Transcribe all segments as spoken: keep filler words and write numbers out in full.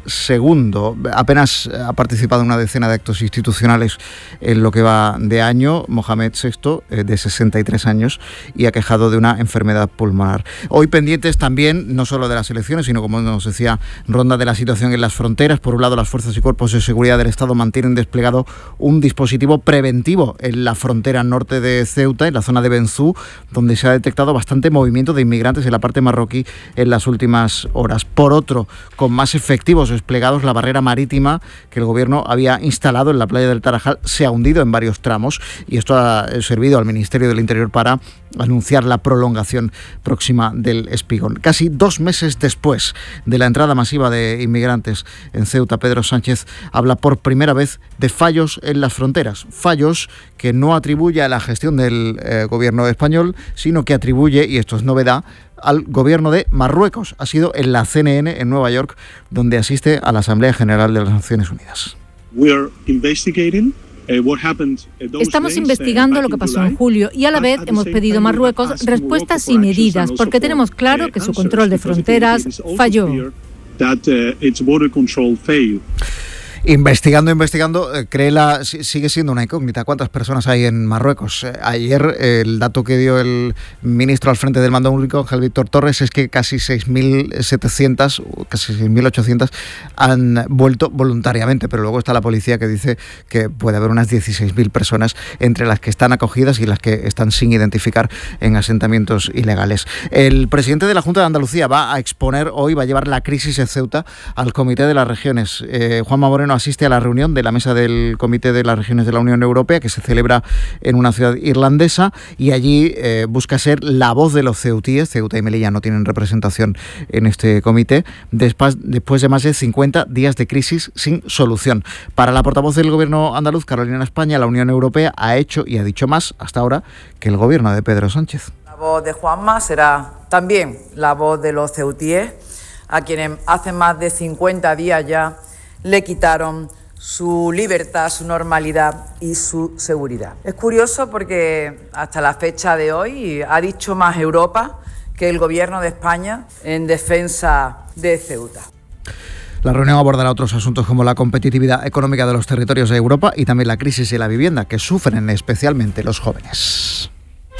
segundo. Apenas ha participado en una decena de actos institucionales en lo que va de año. Mohamed sexto, eh, de sesenta y tres años, y aquejado de una enfermedad pulmonar. Hoy pendientes también, no solo de las elecciones, sino, como nos decía Ronda, de la situación en las fronteras. Por un lado, las fuerzas y cuerpos de seguridad del Estado mantienen desplegado un dispositivo preventivo en la frontera norte de Ceuta, en la zona de Benzú, donde se ha detectado bastante movimiento de inmigrantes en la parte marroquí en las últimas horas. Por otro, con más efectivos desplegados, la barrera marítima que el gobierno había instalado en la playa del Tarajal se ha hundido en varios tramos, y esto ha servido al Ministerio del Interior para anunciar la prolongación próxima del Espigón. Casi dos meses después de la entrada masiva de inmigrantes en Ceuta, Pedro Sánchez habla por primera vez de fallos en las fronteras, fallos que no atribuye a la gestión del eh, gobierno español, sino que atribuye, y esto es novedad, al gobierno de Marruecos. Ha sido en la C N N en Nueva York, donde asiste a la Asamblea General de las Naciones Unidas. We are investigating Estamos investigando lo que pasó en julio y a la vez hemos pedido a Marruecos respuestas y medidas, porque tenemos claro que su control de fronteras falló. Investigando, investigando, eh, cree la, sigue siendo una incógnita. ¿Cuántas personas hay en Marruecos? Eh, ayer eh, el dato que dio el ministro al frente del Mando Único, Ángel Víctor Torres, es que casi seis mil setecientas, casi seis mil ochocientas han vuelto voluntariamente, pero luego está la policía que dice que puede haber unas dieciséis mil personas entre las que están acogidas y las que están sin identificar en asentamientos ilegales. El presidente de la Junta de Andalucía va a exponer hoy, va a llevar la crisis en Ceuta al Comité de las Regiones. Eh, Juanma Moreno asiste a la reunión de la mesa del Comité de las Regiones de la Unión Europea, que se celebra en una ciudad irlandesa, y allí eh, busca ser la voz de los ceutíes. Ceuta y Melilla no tienen representación en este comité, después, después de más de cincuenta días de crisis sin solución. Para la portavoz del gobierno andaluz, Carolina España, la Unión Europea ha hecho y ha dicho más hasta ahora que el gobierno de Pedro Sánchez. La voz de Juanma será también la voz de los ceutíes, a quienes hace más de cincuenta días ya le quitaron su libertad, su normalidad y su seguridad. Es curioso porque hasta la fecha de hoy ha dicho más Europa que el gobierno de España en defensa de Ceuta. La reunión abordará otros asuntos como la competitividad económica de los territorios de Europa y también la crisis de la vivienda, que sufren especialmente los jóvenes.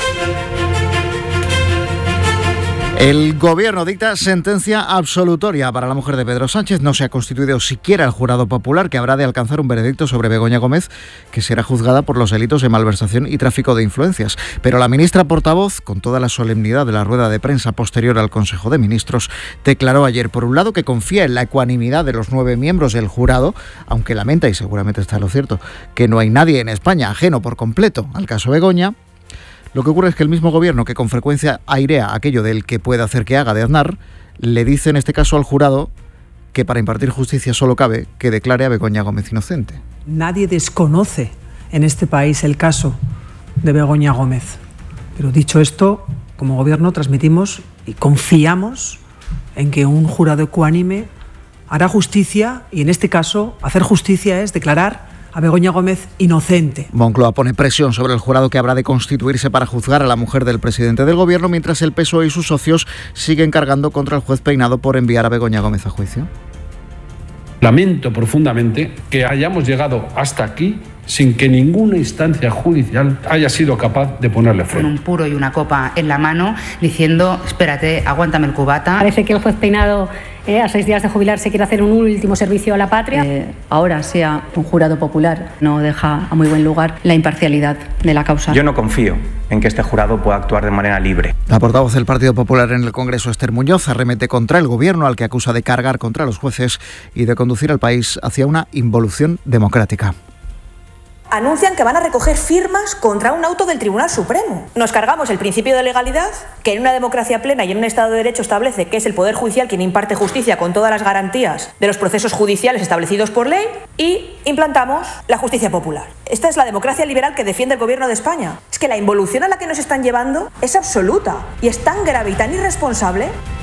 El gobierno dicta sentencia absolutoria para la mujer de Pedro Sánchez. No se ha constituido siquiera el jurado popular, que habrá de alcanzar un veredicto sobre Begoña Gómez, que será juzgada por los delitos de malversación y tráfico de influencias. Pero la ministra portavoz, con toda la solemnidad de la rueda de prensa posterior al Consejo de Ministros, declaró ayer, por un lado, que confía en la ecuanimidad de los nueve miembros del jurado, aunque lamenta, y seguramente está lo cierto, que no hay nadie en España ajeno por completo al caso Begoña. Lo que ocurre es que el mismo gobierno, que con frecuencia airea aquello del que puede hacer que haga de Aznar, le dice en este caso al jurado que para impartir justicia solo cabe que declare a Begoña Gómez inocente. Nadie desconoce en este país el caso de Begoña Gómez. Pero dicho esto, como gobierno transmitimos y confiamos en que un jurado ecuánime hará justicia, y en este caso hacer justicia es declarar a Begoña Gómez inocente. Moncloa pone presión sobre el jurado, que habrá de constituirse para juzgar a la mujer del presidente del gobierno, mientras el P S O E y sus socios siguen cargando contra el juez Peinado por enviar a Begoña Gómez a juicio. Lamento profundamente que hayamos llegado hasta aquí sin que ninguna instancia judicial haya sido capaz de ponerle freno. Con un puro y una copa en la mano, diciendo, espérate, aguántame el cubata. Parece que el juez Peinado, eh, a seis días de jubilarse, quiere hacer un último servicio a la patria. Eh, ahora sea un jurado popular, no deja a muy buen lugar la imparcialidad de la causa. Yo no confío en que este jurado pueda actuar de manera libre. La portavoz del Partido Popular en el Congreso, Esther Muñoz, arremete contra el gobierno, al que acusa de cargar contra los jueces y de conducir al país hacia una involución democrática. Anuncian que van a recoger firmas contra un auto del Tribunal Supremo. Nos cargamos el principio de legalidad, que en una democracia plena y en un Estado de Derecho establece que es el Poder Judicial quien imparte justicia con todas las garantías de los procesos judiciales establecidos por ley, y implantamos la justicia popular. Esta es la democracia liberal que defiende el Gobierno de España. Es que la involución a la que nos están llevando es absoluta y es tan grave y tan irresponsable